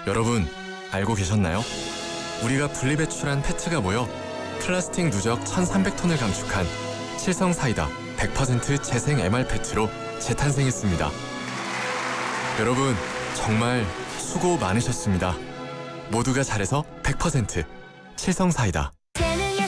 여러분, 알고 계셨나요? 우리가 분리배출한 페트가 모여 플라스틱 누적 1,300톤을 감축한 칠성사이다 100% 재생 MR 페트로 재탄생했습니다. 여러분, 정말 수고 많으셨습니다. 모두가 잘해서 100% 칠성사이다.